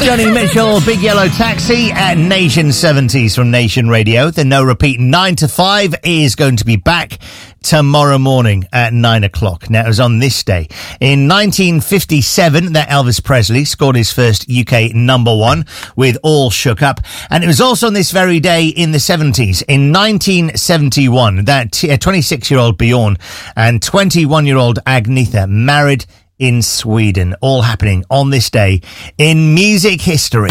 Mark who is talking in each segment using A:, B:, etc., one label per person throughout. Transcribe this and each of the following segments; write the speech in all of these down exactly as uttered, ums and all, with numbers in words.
A: Johnny Mitchell, Big Yellow Taxi at Nation seventies from Nation Radio. The No Repeat nine to five is going to be back tomorrow morning at nine o'clock. Now, it was on this day in nineteen fifty-seven that Elvis Presley scored his first U K number one with All Shook Up. And it was also on this very day in the seventies, in nineteen seventy-one, that twenty-six-year-old Bjorn and twenty-one-year-old Agnetha married in Sweden. All happening on this day in music history.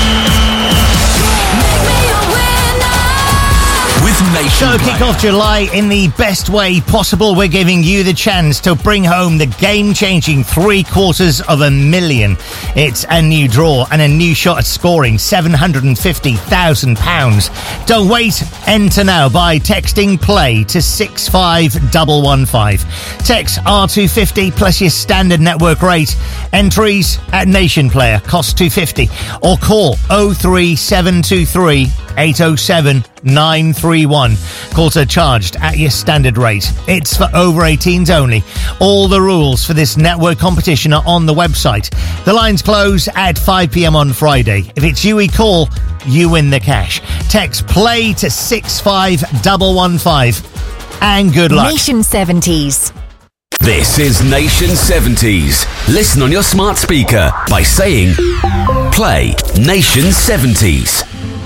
A: So kick off July in the best way possible. We're giving you the chance to bring home the game-changing three quarters of a million. It's a new draw and a new shot at scoring seven hundred fifty thousand pounds. Don't wait. Enter now by texting play to six five one one five. Text R two fifty plus your standard network rate. Entries at Nation Player cost two fifty, or call oh three seven two three eight oh seven nine three one. Calls are charged at your standard rate. It's for over eighteens only. All the rules for this network competition are on the website. The lines close at five p.m. on Friday. If it's you we call, you win the cash. Text play to six five one one five and good luck.
B: Nation seventies.
C: This is Nation seventies. Listen on your smart speaker by saying play Nation seventies.